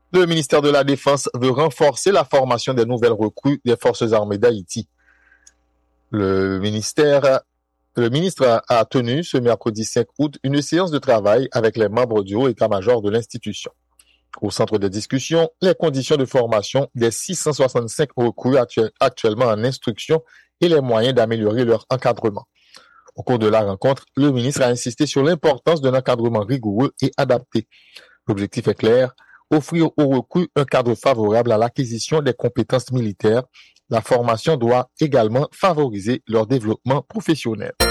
Le ministère de la Défense veut renforcer la formation des nouvelles recrues des forces armées d'Haïti. Le ministre a tenu ce mercredi 5 août une séance de travail avec les membres du haut état-major de l'institution. Au centre des discussions, les conditions de formation des 665 recrues actuellement en instruction et les moyens d'améliorer leur encadrement. Au cours de la rencontre, le ministre a insisté sur l'importance d'un encadrement rigoureux et adapté. L'objectif est clair, offrir aux recrues un cadre favorable à l'acquisition des compétences militaires. La formation doit également favoriser leur développement professionnel.